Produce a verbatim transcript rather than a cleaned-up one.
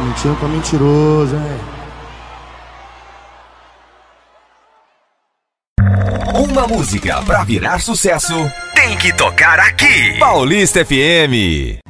Mentindo pra mentiroso, hein? Uma música pra virar sucesso tem que tocar aqui. Paulista F M.